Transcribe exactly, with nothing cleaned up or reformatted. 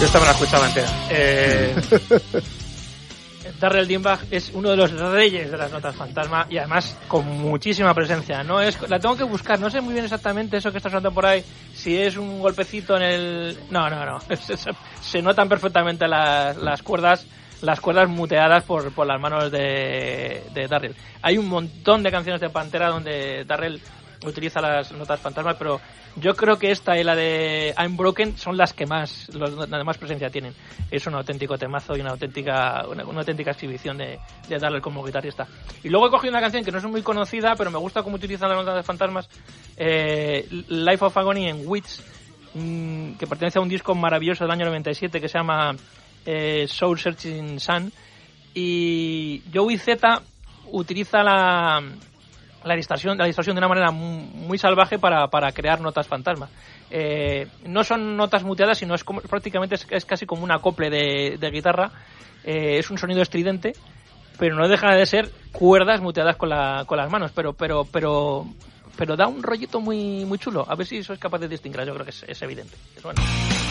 Yo esta me la escuchaba entera. Eh... Darrell Dambach es uno de los reyes de las notas fantasma y además con muchísima presencia. No es, la tengo que buscar, no sé muy bien exactamente eso que está sonando por ahí, si es un golpecito en el... No, no, no, se, se, se notan perfectamente las, las cuerdas las cuerdas muteadas por, por las manos de, de Darrell. Hay un montón de canciones de Pantera donde Darrell utiliza las notas fantasmas, pero yo creo que esta y la de I'm Broken son las que más los, las más presencia tienen. Es un auténtico temazo y una auténtica una, una auténtica exhibición de, de Darrell como guitarrista. Y luego he cogido una canción que no es muy conocida, pero me gusta cómo utilizan las notas de fantasmas, eh, Life of Agony en Witch, mmm, que pertenece a un disco maravilloso del año noventa y siete que se llama eh, Soul Searching Sun, y Joey Z utiliza la la distorsión, la distorsión de una manera muy, muy salvaje para, para crear notas fantasma. Eh, no son notas muteadas, sino es como, prácticamente es, es casi como un acople de, de guitarra. Eh, es un sonido estridente, pero no deja de ser cuerdas muteadas con, la, con las manos, pero pero pero pero da un rollito muy muy chulo. A ver si sois capaz de distinguir, yo creo que es, es evidente. Es bueno.